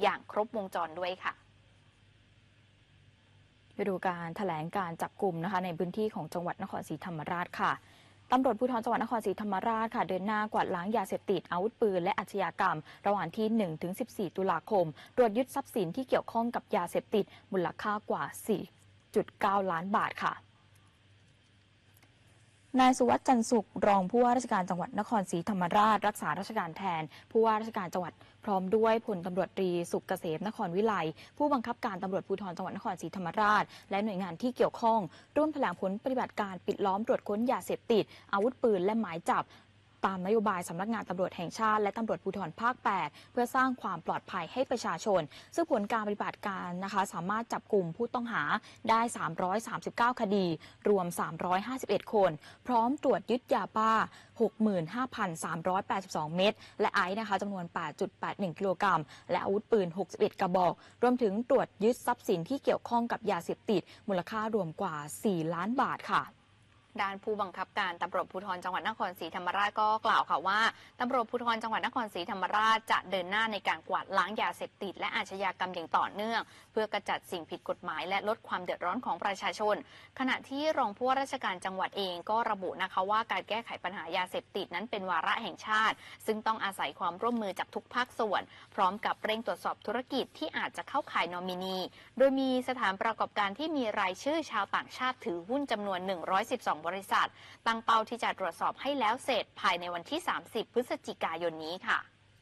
อย่างครบวงจรด้วยค่ะไปดูการแถลงการจับกลุ่มนะคะในพื้นที่ของจังหวัดนครศรีธรรมราชค่ะตำรวจภูธรจังหวัดนครศรีธรรมราชค่ะเดินหน้ากวาดล้างยาเสพติดอาวุธปืนและอาชญากรรมระหว่างที่ 1-14 ตุลาคมตรวจยึดทรัพย์สินที่เกี่ยวข้องกับยาเสพติดมูลค่ากว่า 4.9 ล้านบาทค่ะนายสุวัสดิ์จันทร์สุขรองผู้ว่าราชการจังหวัดนครศรีธรรมราชรักษาราชการแทนผู้ว่าราชการจังหวัดพร้อมด้วยพลตำรวจตรีสุขเกษมนครวิไลผู้บังคับการตำรวจภูธรจังหวัดนครศรีธรรมราชและหน่วยงานที่เกี่ยวข้องร่วมแถลงผลปฏิบัติการปิดล้อมตรวจค้นยาเสพติดอาวุธปืนและหมายจับตามนโยบายสำนักงานตำรวจแห่งชาติและตำรวจภูธรภาค 8 เพื่อสร้างความปลอดภัยให้ประชาชนซึ่งผลการปฏิบัติการนะคะสามารถจับกลุ่มผู้ต้องหาได้ 339 คดีรวม 351 คนพร้อมตรวจยึดยาบ้า 65,382 เม็ดและไอซ์นะคะจำนวน 8.81 กิโลกรัมและอาวุธปืน 61 กระบอกรวมถึงตรวจยึดทรัพย์สินที่เกี่ยวข้องกับยาเสพติดมูลค่ารวมกว่า 4 ล้านบาทค่ะด้านผู้บังคับการตำรวจภูธรจังหวัดนครศรีธรรมราชก็กล่าวค่ะว่าตำรวจภูธรจังหวัดนครศรีธรรมราชจะเดินหน้าในการกวาดล้างยาเสพติดและอาชญากรรมอย่างต่อเนื่องเพื่อกระจัดสิ่งผิดกฎหมายและลดความเดือดร้อนของประชาชนขณะที่รองผู้ว่าราชการจังหวัดเองก็ระบุนะคะว่าการแก้ไขปัญหายาเสพติดนั้นเป็นวาระแห่งชาติซึ่งต้องอาศัยความร่วมมือจากทุกภาคส่วนพร้อมกับเร่งตรวจสอบธุรกิจที่อาจจะเข้าข่ายนอมินีโดยมีสถานประกอบการที่มีรายชื่อชาวต่างชาติถือหุ้นจำนวน112 บริษัทตั้งเป้าที่จะตรวจสอบให้แล้วเสร็จภายในวันที่ 30 พฤศจิกายนนี้ค่ะ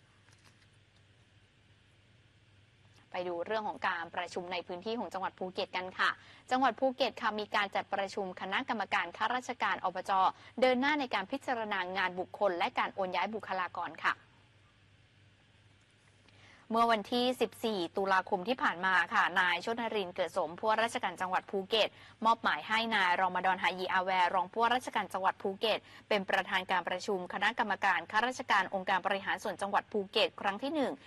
ไปดูเรื่องของการประชุมในพื้นที่ของจังหวัดภูเก็ตกันค่ะจังหวัดภูเก็ตค่ะมีการจัดประชุมคณะกรรมการข้าราชการอบจ.เดินหน้าในการพิจารณางานบุคคลและการโอนย้ายบุคลากรค่ะเมื่อวันที่ 14 ตุลาคมที่ผ่านมาค่ะนายชนรินทร์เกิดสมผู้ว่าราชการจังหวัดภูเก็ตมอบหมายให้นายรอมฎอน ฮายีอาแวร์รองผู้ว่าราชการจังหวัดภูเก็ตเป็นประธานการประชุมคณะกรรมการข้าราชการองค์การบริหารส่วนจังหวัดภูเก็ตครั้งที่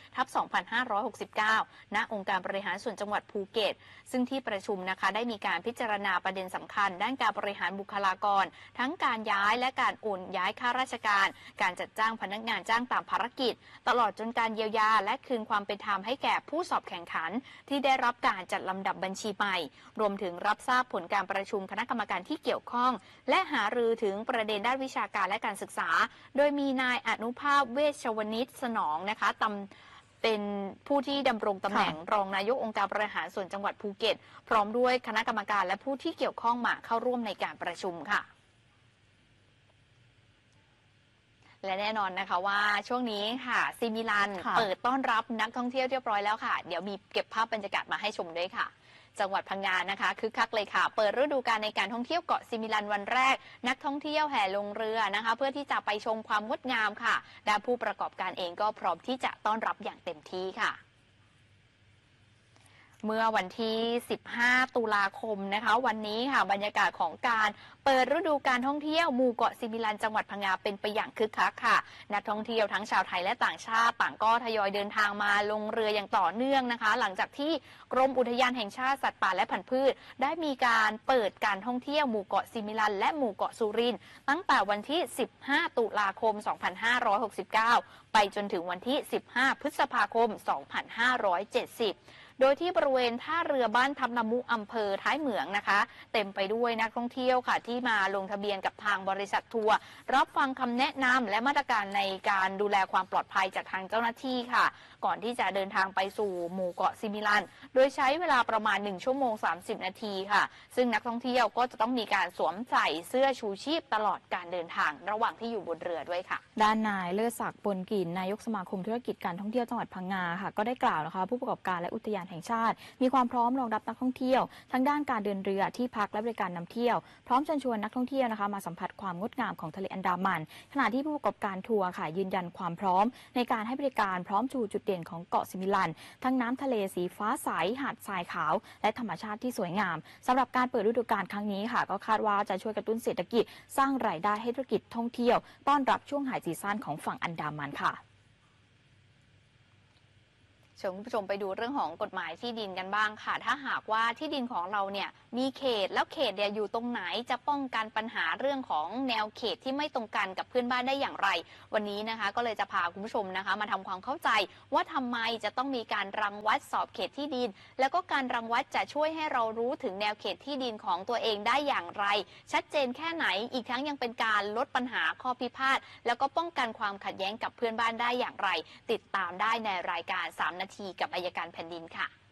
1/2569 ณ องค์การบริหารส่วนจังหวัดภูเก็ตซึ่งที่ประชุมนะคะได้มีการพิจารณาประเด็นสำคัญด้านการบริหารบุคลากรทั้งการย้ายและการโอนย้ายข้าราชการการจัดจ้างพนักงานจ้างตามภารกิจตลอดจนการเยียวยาและคืนความเป็นธรรมให้แก่ผู้สอบแข่งขันที่ได้รับการจัดลำดับบัญชีใหม่รวมถึงรับทราบผลการประชุมคณะกรรมการที่เกี่ยวข้องและหารือถึงประเด็นด้านวิชาการและการศึกษาโดยมีนายอนุภาพเวชวณิชสนองนะคะเป็นผู้ที่ดำรงตำแหน่งรองนายกองค์การบริหารส่วนจังหวัดภูเก็ตพร้อมด้วยคณะกรรมการและผู้ที่เกี่ยวข้องมาเข้าร่วมในการประชุมค่ะและแน่นอนนะคะว่าช่วงนี้ค่ะซิมิลันเปิดต้อนรับนักท่องเที่ยวเรียบร้อยแล้วค่ะเดี๋ยวมีเก็บภาพบรรยากาศมาให้ชมด้วยค่ะจังหวัดพังงานะคะคึกคักเลยค่ะเปิดฤดูกาลในการท่องเที่ยวเกาะซิมิลันวันแรกนักท่องเที่ยวแห่ลงเรือนะคะเพื่อที่จะไปชมความงดงามค่ะและผู้ประกอบการเองก็พร้อมที่จะต้อนรับอย่างเต็มที่ค่ะเมื่อวันที่ 15 ตุลาคมนะคะวันนี้ค่ะบรรยากาศของการเปิดฤดูการท่องเที่ยวหมู่เกาะซิมิลันจังหวัดพังงาเป็นไปอย่างคึกคักค่ะนักท่องเที่ยวทั้งชาวไทยและต่างชาติต่างก็ทยอยเดินทางมาลงเรืออย่างต่อเนื่องนะคะหลังจากที่กรมอุทยานแห่งชาติสัตว์ป่าและพันธุ์พืชได้มีการเปิดการท่องเที่ยวหมู่เกาะซิมิลันและหมู่เกาะสุรินทร์ตั้งแต่วันที่ 15 ตุลาคม 2569 ไปจนถึงวันที่ 15 พฤษภาคม 2570โดยที่บริเวณท่าเรือบ้านทับละมุอำเภอท้ายเหมืองนะคะเต็มไปด้วยนักท่องเที่ยวค่ะที่มาลงทะเบียนกับทางบริษัททัวร์รับฟังคำแนะนำและมาตรการในการดูแลความปลอดภัยจากทางเจ้าหน้าที่ค่ะก่อนที่จะเดินทางไปสู่หมู่เกาะซิมิลันโดยใช้เวลาประมาณ1 ชั่วโมง 30 นาทีค่ะซึ่งนักท่องเที่ยวก็จะต้องมีการสวมใส่เสื้อชูชีพตลอดการเดินทางระหว่างที่อยู่บนเรือด้วยค่ะด้านนายเลิศศักดิ์ปนกลิ่นนายกสมาคมธุรกิจการท่องเที่ยวจังหวัดพังงาค่ะก็ได้กล่าวนะคะผู้ประกอบการและอุทยานแห่งชาติมีความพร้อมรองรับนักท่องเที่ยวทั้งด้านการเดินเรือที่พักและบริการนำเที่ยวพร้อมเชิญชวนนักท่องเที่ยวนะคะมาสัมผัสความงดงามของทะเลอันดามันขณะที่ผู้ประกอบการทัวร์ค่ะยืนยันความพร้อมในการให้บริการพร้อมชูจุดเด่นของเกาะซิมิลันทั้งน้ำทะเลสีฟ้าใสหาดทรายขาวและธรรมชาติที่สวยงามสำหรับการเปิดฤดูกาลครั้งนี้ค่ะก็คาดว่าจะช่วยกระตุ้นเศรษฐกิจสร้างรายได้ให้ธุรกิจท่องเที่ยวต้อนรับช่วงไฮซีซั่นของฝั่งอันดามันค่ะชวนคุณผู้ชมไปดูเรื่องของกฎหมายที่ดินกันบ้างค่ะ ถ้าหากว่าที่ดินของเราเนี่ยมีเขตแล้วเขตเนี่ยอยู่ตรงไหนจะป้องกันปัญหาเรื่องของแนวเขตที่ไม่ตรงกันกับเพื่อนบ้านได้อย่างไร วันนี้นะคะก็เลยจะพาคุณผู้ชมนะคะมาทำความเข้าใจว่าทำไมจะต้องมีการรังวัดสอบเขตที่ดิน แล้วก็การรังวัดจะช่วยให้เรารู้ถึงแนวเขตที่ดินของตัวเองได้อย่างไร ชัดเจนแค่ไหนอีกทั้งยังเป็นการลดปัญหาข้อพิพาทแล้วก็ป้องกันความขัดแย้งกับเพื่อนบ้านได้อย่างไร ติดตามได้ในรายการ3 นาทีกับอัยการแผ่นดินค่ะ